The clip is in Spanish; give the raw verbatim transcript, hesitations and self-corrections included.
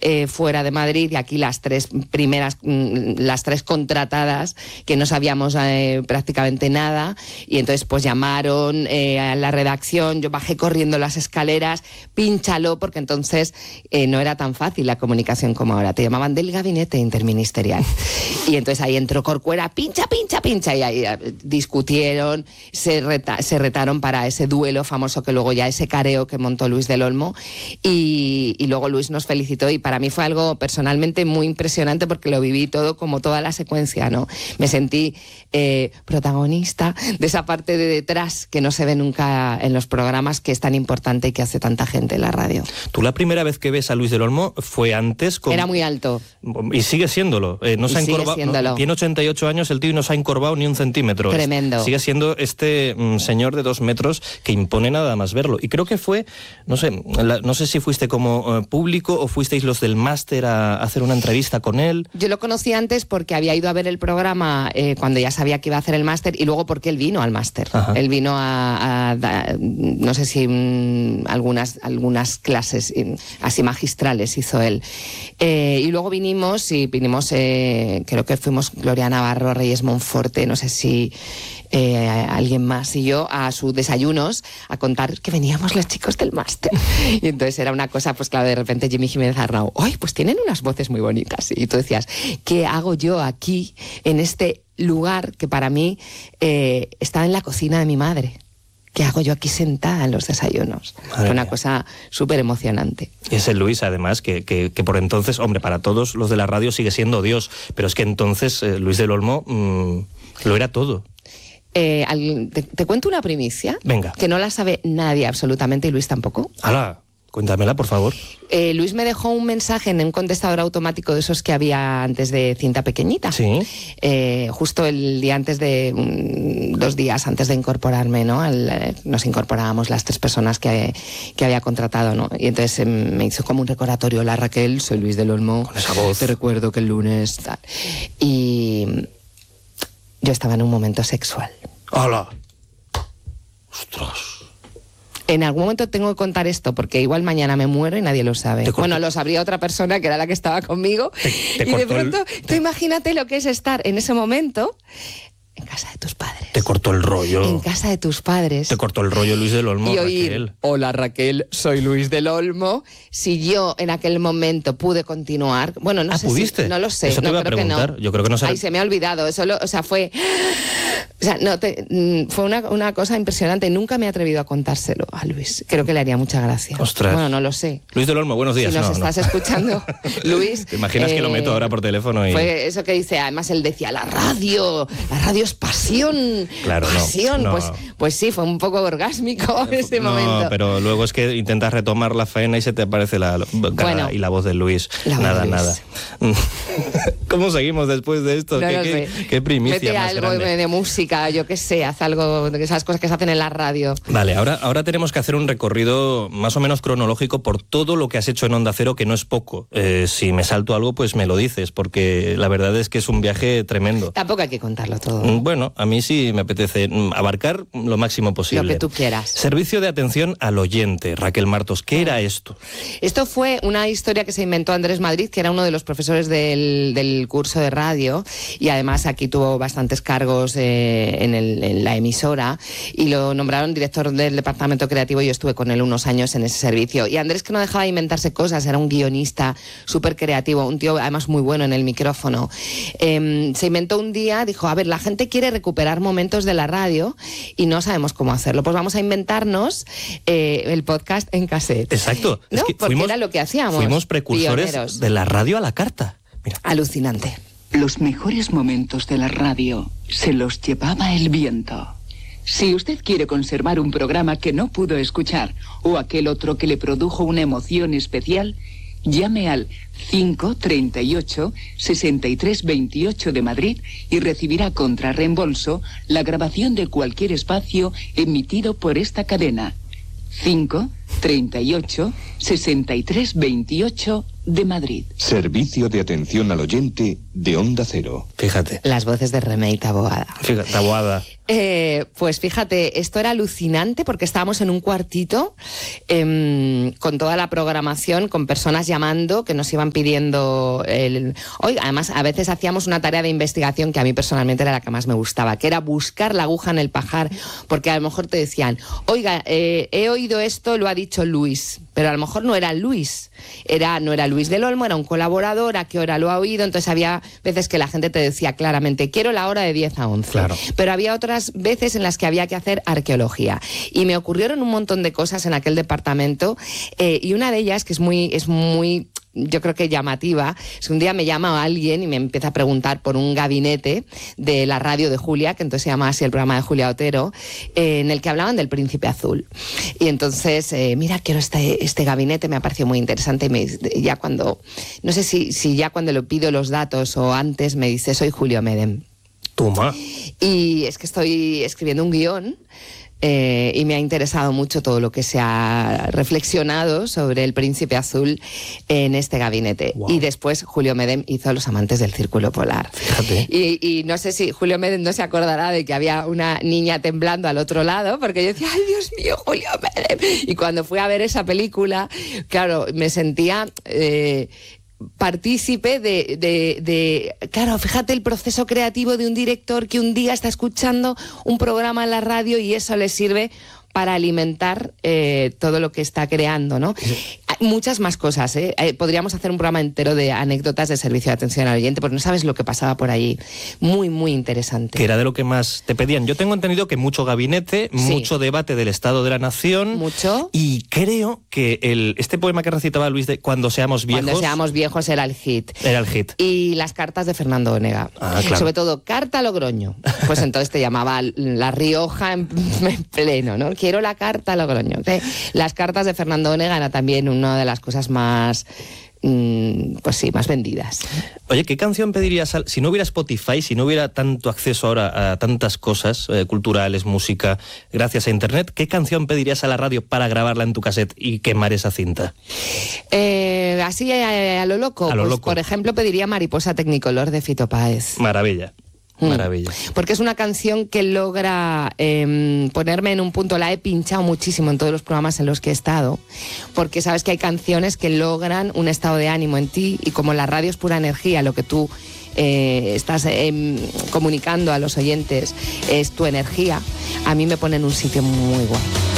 eh, fuera de Madrid, y aquí las tres primeras, las tres contratadas, que no sabíamos eh, prácticamente nada, y entonces pues llamaron eh, a la redacción, yo bajé corriendo las escaleras, pínchalo, porque entonces eh, no era tan fácil la comunicación como ahora, te llamaban del gabinete interministerial, y entonces ahí entró Corcuera, pincha, pincha, pincha, y ahí discutieron, se, reta, se retaron para ese duelo famoso, que luego ya ese careo que montó Luis del Olmo, y, y luego Luis nos felicitó, y para mí fue algo personalmente muy impresionante, porque lo viví todo como toda la secuencia, ¿no? Me sentí eh, protagonista de esa parte de detrás que no se ve nunca en los programas, que es tan importante y que hace tanta gente en la radio. Tú la primera vez que ves a Luis del Olmo fue antes con... Era muy alto. Y sigue siéndolo. Eh, no y se ha sigue encorvado, siéndolo. No, tiene ochenta y ocho años el tío y no se ha encorvado ni un centímetro. Tremendo. Es, sigue siendo este mm, señor de dos metros que impone nada más verlo. Y creo que fue, no sé, la, no sé si fuiste como uh, público o fuisteis los del máster a, a hacer una entrevista con él. Yo lo conocí antes porque había ido a ver el programa eh, cuando ya sabía que iba a hacer el máster, y luego porque él vino al máster. Él vino a, a, a no sé si mm, algunas, algunas clases eh, así magistrales hizo él. Eh, y luego vinimos, y vinimos, eh, creo que fuimos Gloria Navarro, Reyes Monforte, no sé si eh, alguien más y yo, a sus desayunos, a contar que veníamos los chicos del máster. Y entonces era una cosa, pues claro, de repente Jimmy Jiménez Arnau, ¡ay, pues tienen unas voces muy bonitas! Y tú decías, ¿qué hago yo aquí, en este lugar que para mí eh, estaba en la cocina de mi madre? ¿Qué hago yo aquí sentada en los desayunos? Fue una cosa súper emocionante. Y es el Luis, además, que, que, que por entonces, hombre, para todos los de la radio sigue siendo Dios, pero es que entonces eh, Luis del Olmo mmm, lo era todo. Eh, al, te, te cuento una primicia. Venga. Que no la sabe nadie absolutamente, y Luis tampoco. ¡Hala! Cuéntamela, por favor. Eh, Luis me dejó un mensaje en un contestador automático de esos que había antes de cinta pequeñita. Sí. Eh, justo el día antes de, um, dos días antes de incorporarme, ¿no? Al, eh, nos incorporábamos las tres personas que, que había contratado, ¿no? Y entonces eh, me hizo como un recordatorio, la Raquel, soy Luis del Olmo. Con esa voz. Te recuerdo que el lunes, tal. Y yo estaba en un momento sexual. ¡Hala! ¡Ostras! En algún momento tengo que contar esto, porque igual mañana me muero y nadie lo sabe. Bueno, lo sabría otra persona, que era la que estaba conmigo. Te, te y de pronto, el... tú imagínate lo que es estar en ese momento en casa de tus padres. Te cortó el rollo. En casa de tus padres. Te cortó el rollo Luis del Olmo, y oír, Raquel. Hola Raquel, soy Luis del Olmo. Si yo en aquel momento pude continuar, bueno, no ah, sé ¿pudiste? si, no lo sé. Eso te no, iba a creo preguntar. Que no. Yo creo que no se... Ay, se me ha olvidado. Eso lo, o sea, fue... O sea, no, te, fue una, una cosa impresionante. Nunca me he atrevido a contárselo a Luis. Creo que le haría mucha gracia. Ostras. Bueno, no lo sé. Luis del Olmo, buenos días. Si nos no, estás no. escuchando, Luis... ¿Te imaginas eh, que lo meto ahora por teléfono? Y... Fue eso que dice, además él decía, la radio, la radio es pasión. Claro, pasión. No, no. Pues, pues sí, fue un poco orgásmico en ese no, momento. No, pero luego es que intentas retomar la faena y se te aparece la, la bueno, y la voz de Luis. La nada, de Luis. nada. ¿Cómo seguimos después de esto? No ¿Qué, lo qué, sé. qué primicia Mete más algo grande. de música, yo qué sé, haz algo de esas cosas que se hacen en la radio. Vale, ahora, ahora tenemos que hacer un recorrido más o menos cronológico por todo lo que has hecho en Onda Cero, que no es poco. Eh, si me salto algo, pues me lo dices, porque la verdad es que es un viaje tremendo. Tampoco hay que contarlo todo. Bueno, a mí sí me apetece abarcar lo máximo posible. Lo que tú quieras. Servicio de atención al oyente. Raquel Martos, ¿qué era esto? Esto fue una historia que se inventó Andrés Madrid, que era uno de los profesores del, del curso de radio, y además aquí tuvo bastantes cargos eh, en, el, en la emisora, y lo nombraron director del departamento creativo, y yo estuve con él unos años en ese servicio. Y Andrés, que no dejaba de inventarse cosas, era un guionista súper creativo, un tío además muy bueno en el micrófono. Eh, se inventó un día, dijo, a ver, la gente quiere recuperar momentos de la radio y no sabemos cómo hacerlo, pues vamos a inventarnos eh, el podcast en cassette. Exacto. ¿No? Es que porque fuimos, era lo que hacíamos. Fuimos precursores pioneros. De la radio a la carta. Mira. Alucinante. Los mejores momentos de la radio se los llevaba el viento. Si usted quiere conservar un programa que no pudo escuchar o aquel otro que le produjo una emoción especial, llame al cinco treinta y ocho sesenta y tres veintiocho de Madrid y recibirá contra reembolso la grabación de cualquier espacio emitido por esta cadena. cinco treinta y ocho sesenta y tres veintiocho de Madrid. Servicio de atención al oyente de Onda Cero. Fíjate. Las voces de Remey Taboada. Fíjate, Taboada. Eh, pues fíjate, esto era alucinante porque estábamos en un cuartito eh, con toda la programación, con personas llamando que nos iban pidiendo el... Hoy, además, a veces hacíamos una tarea de investigación que a mí personalmente era la que más me gustaba, que era buscar la aguja en el pajar, porque a lo mejor te decían, oiga, eh, he oído esto, lo ha dicho Luis, pero a lo mejor no era Luis, era, no era Luis del Olmo, era un colaborador, a qué hora lo ha oído, entonces había veces que la gente te decía claramente, quiero la hora de diez a once, claro. Pero había otras veces en las que había que hacer arqueología y me ocurrieron un montón de cosas en aquel departamento eh, y una de ellas que es muy, es muy yo creo que llamativa, es que un día me llama alguien y me empieza a preguntar por un gabinete de la radio de Julia, que entonces se llama así el programa de Julia Otero, eh, en el que hablaban del Príncipe Azul. Y entonces, eh, mira, quiero este, este gabinete, me ha parecido muy interesante. Y me, ya cuando, no sé si, si ya cuando le pido los datos o antes, me dice, soy Julio Medem. Toma. Y es que estoy escribiendo un guión eh, y me ha interesado mucho todo lo que se ha reflexionado sobre el Príncipe Azul en este gabinete. Wow. Y después Julio Medem hizo Los amantes del Círculo Polar. Fíjate. Y, y no sé si Julio Medem no se acordará de que había una niña temblando al otro lado, porque yo decía, ay Dios mío, Julio Medem. Y cuando fui a ver esa película, claro, me sentía... Eh, partícipe de, de, de... Claro, fíjate el proceso creativo de un director que un día está escuchando un programa en la radio y eso le sirve para alimentar eh, todo lo que está creando, ¿no? Sí. Hay muchas más cosas, ¿eh? Eh, Podríamos hacer un programa entero de anécdotas de servicio de atención al oyente, porque no sabes lo que pasaba por allí. Muy, muy interesante. Que era de lo que más te pedían. Yo tengo entendido que mucho gabinete, sí. mucho debate del Estado de la Nación. Mucho. Y creo que el, este poema que recitaba Luis de Cuando seamos viejos... Cuando seamos viejos era el hit. Era el hit. Y las cartas de Fernando Onega. Ah, claro. Sobre todo, carta a Logroño. Pues entonces te llamaba La Rioja en, en pleno, ¿no? Quiero la carta a Logroño. Las cartas de Fernando Onega era también una de las cosas más, mmm, pues sí, más vendidas. Oye, ¿qué canción pedirías al, si no hubiera Spotify, si no hubiera tanto acceso ahora a tantas cosas eh, culturales, música, gracias a Internet, qué canción pedirías a la radio para grabarla en tu cassette y quemar esa cinta? Eh, así a, a lo loco. A lo pues, loco. Por ejemplo, pediría Mariposa Tecnicolor de Fito Páez. Maravilla. Maravilla. Porque es una canción que logra eh, ponerme en un punto, la he pinchado muchísimo en todos los programas en los que he estado, porque sabes que hay canciones que logran un estado de ánimo en ti y como la radio es pura energía, lo que tú eh, estás eh, comunicando a los oyentes es tu energía, a mí me pone en un sitio muy guay.